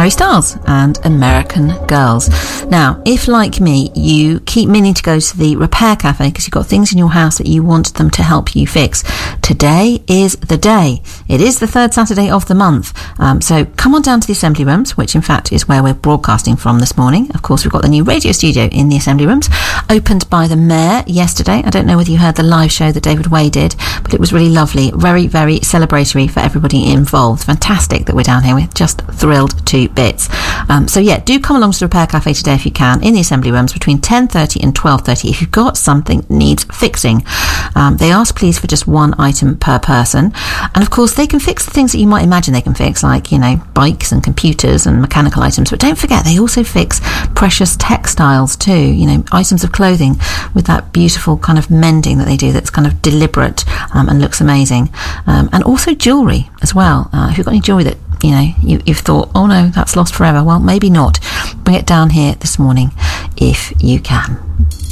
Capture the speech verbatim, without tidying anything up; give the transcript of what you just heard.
Harry Styles and American Girls. Now, if like me, you keep meaning to go to the repair cafe because you've got things in your house that you want them to help you fix, today is the day. It is the third Saturday of the month. Um, so come on down to the Assembly Rooms, which in fact is where we're broadcasting from this morning. Of course, we've got the new radio studio in the Assembly Rooms, opened by the Mayor yesterday. I don't know whether you heard the live show that David Way did, but it was really lovely. Very, very celebratory for everybody involved. Fantastic that we're down here. We're just thrilled to bits. Um, so yeah, do come along to the Repair Cafe today if you can, in the Assembly Rooms between ten thirty and twelve thirty if you've got something that needs fixing. Um, they ask please for just one item per person, and of course they can fix the things that you might imagine they can fix, like, you know, bikes and computers and mechanical items, but don't forget they also fix precious textiles too, you know, items of clothing with that beautiful kind of mending that they do that's kind of deliberate um, and looks amazing, um, and also jewellery as well. Uh, if you've got any jewellery that you know, you, you've thought, oh no, that's lost forever. Well, maybe not. Bring it down here this morning if you can.